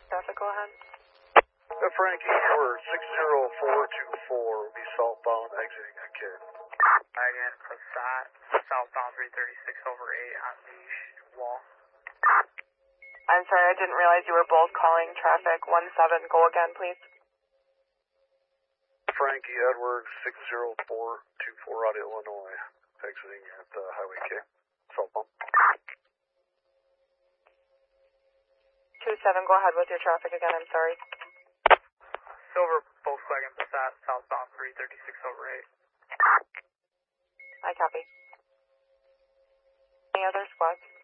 traffic, go ahead. Frankie, you're 60424 will be southbound exiting at K. Again, Passat, southbound 336 over 8 on the wall. I'm sorry, I didn't realize you were both calling traffic. 17, go again, please. Frankie Edwards, 60424 out of Illinois, exiting at Highway K, southbound. 27, go ahead with your traffic again, I'm sorry. Silver Volkswagen Passat, southbound 336 over 8. I copy. Any other squads?